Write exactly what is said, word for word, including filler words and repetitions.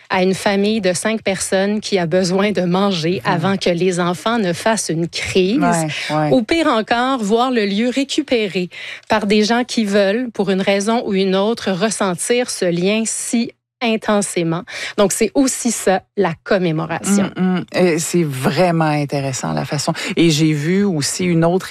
à une famille de cinq personnes qui a besoin de manger mmh. avant que les enfants ne fassent une crise. Ouais, ouais. Ou pire encore, voir le lieu récupéré par des gens qui veulent, pour une raison ou une autre, ressentir ce lien si intensément. Donc, c'est aussi ça, la commémoration. Mmh, mmh. C'est vraiment intéressant, la façon. Et j'ai vu aussi une autre